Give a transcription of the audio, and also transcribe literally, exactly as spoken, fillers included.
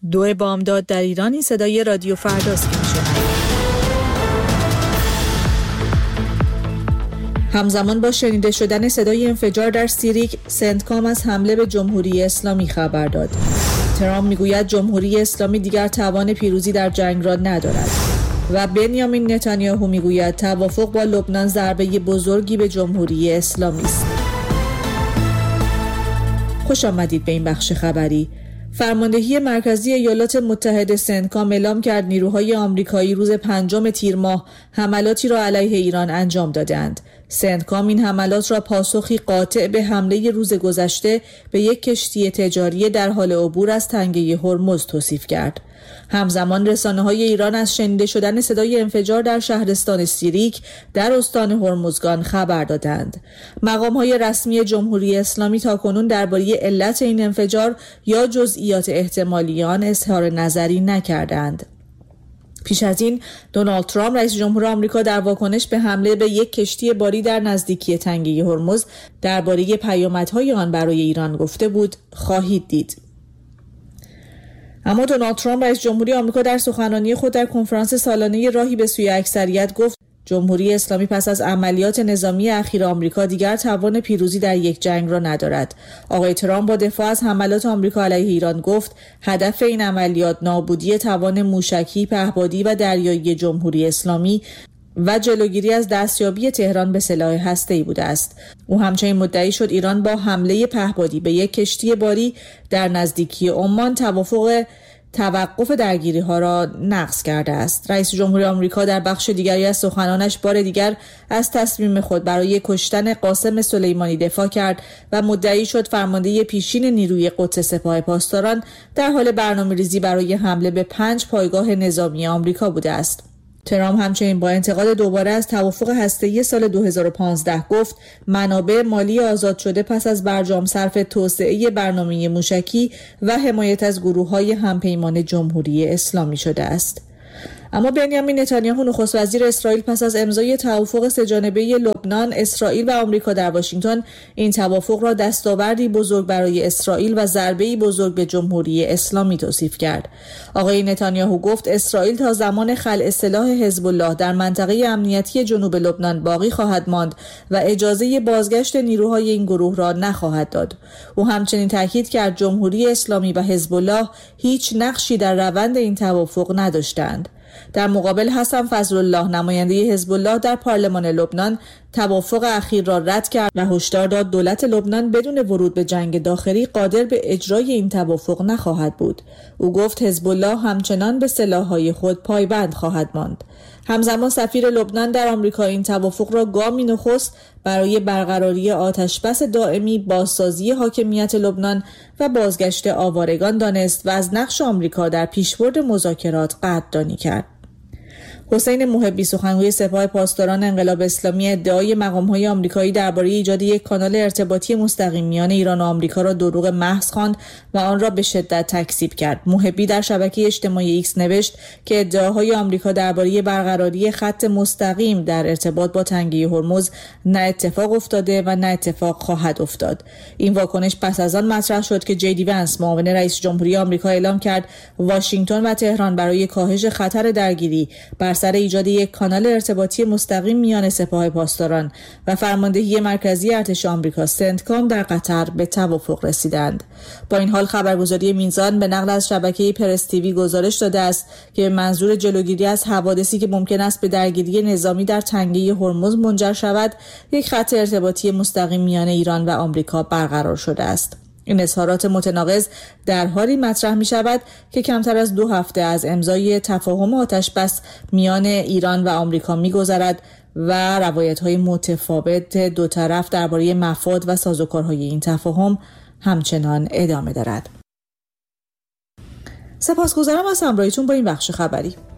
دو بامداد در ایرانی صدای رادیو فرداست که میشنوید. همزمان با شنیده شدن صدای انفجار در سیریک، سنتکام از حمله به جمهوری اسلامی خبر داد. ترامپ میگوید جمهوری اسلامی دیگر توان پیروزی در جنگ را ندارد و بنیامین نتانیاهو میگوید توافق با لبنان ضربه بزرگی به جمهوری اسلامی است. خوش آمدید به این بخش خبری. فرماندهی مرکزی ایالات متحده سنتکام اعلام کرد نیروهای آمریکایی روز پنجم تیر ماه حملاتی را علیه ایران انجام دادند. سنتکام این حملات را پاسخی قاطع به حمله روز گذشته به یک کشتی تجاری در حال عبور از تنگه هرمز توصیف کرد. همزمان رسانه‌های ایران از شنیده شدن صدای انفجار در شهرستان سیریک در استان هرمزگان خبر دادند. مقام‌های رسمی جمهوری اسلامی تاکنون درباره علت این انفجار یا جزئیات احتمالی آن اظهار نظری نکردند. پیش از این دونالد ترامپ رئیس جمهور آمریکا در واکنش به حمله به یک کشتی باری در نزدیکی تنگه هرمز درباره پیامدهای آن برای ایران گفته بود خواهید دید. اما دونالد ترامپ رئیس جمهوری آمریکا در سخنرانی خود در کنفرانس سالانه راهی به سوی اکثریت گفت جمهوری اسلامی پس از عملیات نظامی اخیر آمریکا دیگر توان پیروزی در یک جنگ را ندارد. آقای ترامپ با دفاع از حملات آمریکا علیه ایران گفت هدف این عملیات نابودی توان موشکی، پهپادی و دریایی جمهوری اسلامی و جلوگیری از دستیابی تهران به سلاح هسته‌ای بوده است. او همچنین مدعی شد ایران با حمله پهپادی به یک کشتی باری در نزدیکی عمان توافق توقف درگیری ها را نقض کرده است. رئیس جمهوری آمریکا در بخش دیگری از سخنانش بار دیگر از تصمیم خود برای کشتن قاسم سلیمانی دفاع کرد و مدعی شد فرمانده پیشین نیروی قدس سپاه پاسداران در حال برنامه‌ریزی برای حمله به پنج پایگاه نظامی آمریکا بوده است. ترامپ همچنین با انتقاد دوباره از توافق هسته‌ای سال دو هزار و پانزده گفت منابع مالی آزاد شده پس از برجام صرف توسعه برنامه موشکی و حمایت از گروه‌های همپیمان جمهوری اسلامی شده است. اما بنیامین نتانیاهو نخست وزیر اسرائیل پس از امضای توافق سه‌جانبه لبنان، اسرائیل و آمریکا در واشنگتن این توافق را دستاوردی بزرگ برای اسرائیل و ضربه‌ای بزرگ به جمهوری اسلامی توصیف کرد. آقای نتانیاهو گفت اسرائیل تا زمان خلع سلاح حزب الله در منطقه امنیتی جنوب لبنان باقی خواهد ماند و اجازه بازگشت نیروهای این گروه را نخواهد داد. او همچنین تاکید کرد جمهوری اسلامی و حزب الله هیچ نقشی در روند این توافق نداشتند. در مقابل حسن فضلالله نماینده حزب الله در پارلمان لبنان توافق اخیر را رد کرد و هشدار داد دولت لبنان بدون ورود به جنگ داخلی قادر به اجرای این توافق نخواهد بود. او گفت حزب الله همچنان به سلاح‌های خود پایبند خواهد ماند. همزمان سفیر لبنان در آمریکا این توافق را گامی نخست برای برقراری آتشبس دائمی، بازسازی حاکمیت لبنان و بازگشت آوارگان دانست و از نقش آمریکا در پیشبرد مذاکرات قدردانی کرد. حسین محبی سخنگوی سپاه پاسداران انقلاب اسلامی ادعای مقام‌های آمریکایی درباره ایجاد یک کانال ارتباطی مستقیم میان ایران و آمریکا را دروغ محض خواند و آن را به شدت تکذیب کرد. محبی در شبکه اجتماعی ایکس نوشت که ادعاهای آمریکا درباره برقراری خط مستقیم در ارتباط با تنگه هرمز نه اتفاق افتاده و نه اتفاق خواهد افتاد. این واکنش پس از آن مطرح شد که جی دی ونس معاون رئیس جمهوری آمریکا اعلام کرد واشنگتن و تهران برای کاهش خطر درگیری بر سر ایجاد یک کانال ارتباطی مستقیم میان سپاه پاسداران و فرماندهی مرکزی ارتش آمریکا سنتکام در قطر به توافق رسیدند. با این حال خبرگزاری میزان به نقل از شبکه پرس تیوی گزارش داده است که به منظور جلوگیری از حوادثی که ممکن است به درگیری نظامی در تنگه هرمز منجر شود، یک خط ارتباطی مستقیم میان ایران و آمریکا برقرار شده است. این اظهارات متناقض در حالی مطرح می شود که کمتر از دو هفته از امضای تفاهم آتشبس میان ایران و آمریکا می گذرد و روایت‌های متفاوت دو طرف درباره مفاد و سازوکارهای این تفاهم همچنان ادامه دارد. سپاسگزارم از همراهیتون با این بخش خبری.